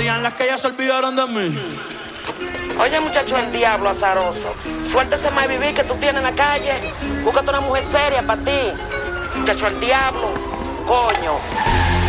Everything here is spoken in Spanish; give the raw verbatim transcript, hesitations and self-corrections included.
callan las que ya se olvidaron de mí. Oye, muchacho, el diablo azaroso. Suéltese más vivir que tú tienes en la calle. Búscate una mujer seria para ti. Muchacho, el diablo. Coño.